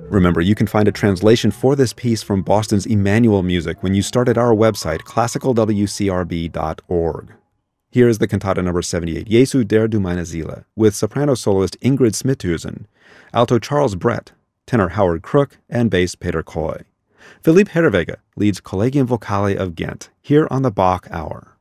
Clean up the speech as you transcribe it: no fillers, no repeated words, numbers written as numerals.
Remember, you can find a translation for this piece from Boston's Emmanuel Music when you start at our website, classicalwcrb.org. Here is the cantata number 78, Jesu der du meine Seele, with soprano soloist Ingrid Smithusen, alto Charles Brett, tenor Howard Crook, and bass Peter Coy. Philippe Herreweghe leads Collegium Vocale of Ghent, here on the Bach Hour.